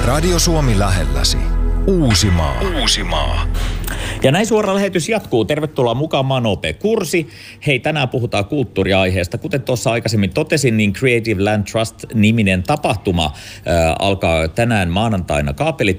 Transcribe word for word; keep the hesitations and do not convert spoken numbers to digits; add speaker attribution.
Speaker 1: Radio Suomi lähelläsi. Uusimaa. Uusimaa.
Speaker 2: Ja näin suora lähetys jatkuu. Tervetuloa mukaan, mä oon O P Kursi. Hei, tänään puhutaan kulttuuriaiheesta. Kuten tuossa aikaisemmin totesin, niin Creative Land Trust-niminen tapahtuma äh, alkaa tänään maanantaina Kaapeli